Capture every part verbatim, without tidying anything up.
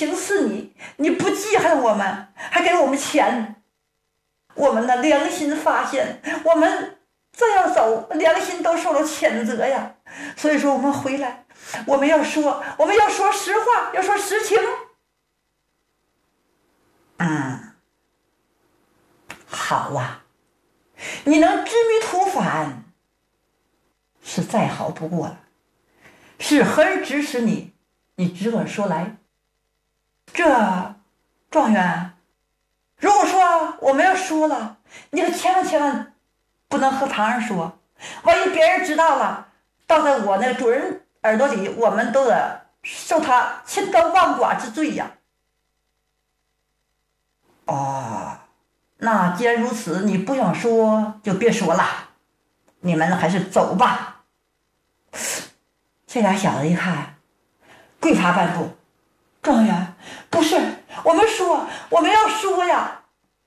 轻视你，你不记恨我们，还给我们钱。我们的良心发现，我们这样走，良心都受了谴责呀。所以说我们回来，我们要说，我们要说实话，要说实情。嗯，好啊，你能知迷途返，是再好不过了。是何人指使你？你只管说来。这状元，如果说我们要说了，你可千万千万不能和旁人说，万一别人知道了，到在我那个主人耳朵里，我们都得受他千刀万剐之罪呀。哦，那既然如此，你不想说就别说了，你们还是走吧。这俩小子一看，跪他半步。状元，不是，我们说，我们要说呀。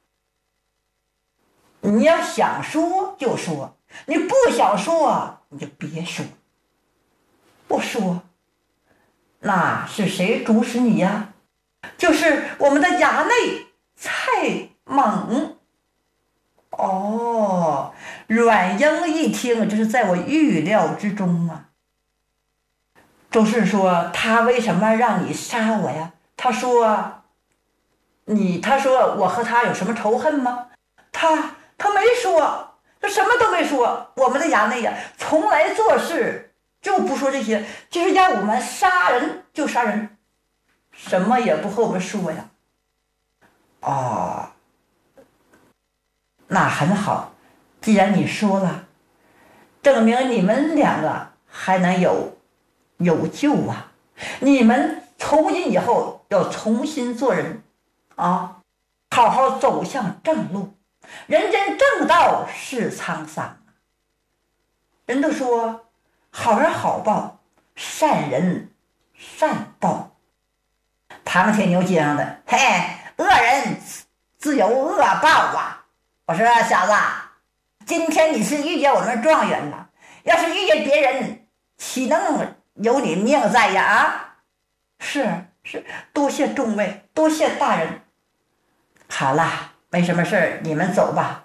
你要想说就说，你不想说你就别说。不说，那是谁主使你呀？就是我们的衙内蔡猛。哦，阮英一听，这是在我预料之中啊。周氏说，他为什么让你杀我呀？他说你他说我和他有什么仇恨吗？他他没说，他什么都没说。我们的衙内呀，从来做事就不说这些，就是要我们杀人就杀人，什么也不和我们说呀。哦，那很好，既然你说了，证明你们两个还能有有救啊！你们从今以后要重新做人啊，好好走向正路。人间正道是沧桑，人都说好人好报，善人善报。唐铁牛接上的，嘿，恶人自有恶报啊！我说小子，今天你是遇见我们状元了，要是遇见别人，岂能有你命在呀？啊，是是，多谢众位，多谢大人。好了，没什么事儿，你们走吧。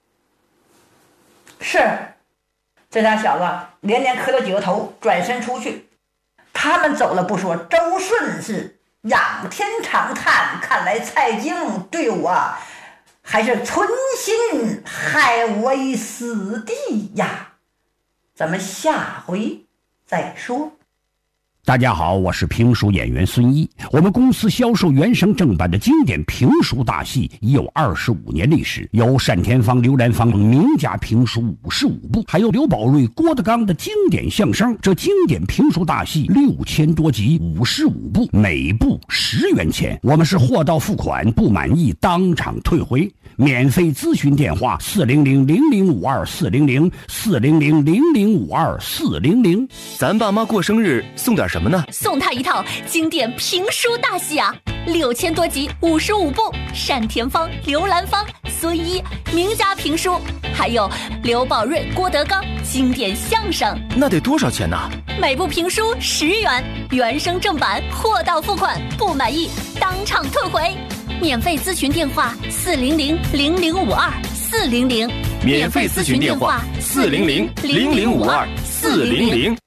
是，这俩小子连连磕了几个头，转身出去。他们走了不说，周顺是仰天长叹，看来蔡京对我还是存心害我于死地呀。咱们下回再说。 大家好，我是评书演员孙一。我们公司销售原声正版的经典评书大戏已有二十五年历史，有单田芳、刘兰芳名家评书五十五部，还有刘宝瑞、郭德纲的经典相声。这经典评书大戏六千多集，五十五部，每部十元钱。我们是货到付款，不满意当场退回。免费咨询电话：四零零零零五二四零零四零零零零五二四零零。 咱爸妈过生日送点什么呢？ 送他一套经典评书大戏啊，六千多集，五十五部，单田芳、刘兰芳、孙一名家评书，还有刘宝瑞、郭德纲经典相声。 那得多少钱呢？ 每部评书十元，原声正版，货到付款，不满意当场退回。免费咨询电话：四零零零零五二四零零。 免费咨询电话：四零零零零五二四零零。